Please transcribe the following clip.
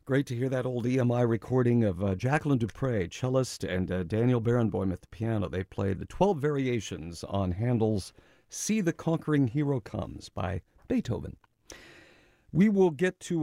Great to hear that old EMI recording of Jacqueline Dupre, cellist, and Daniel Barenboim at the piano. They played the 12 variations on Handel's See the Conquering Hero Comes by Beethoven. We will get to